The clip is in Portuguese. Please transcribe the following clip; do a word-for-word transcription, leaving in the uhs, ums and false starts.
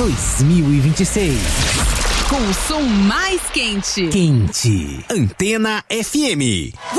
dois mil e vinte e seis. Com o som mais quente. Quente. Antena F M.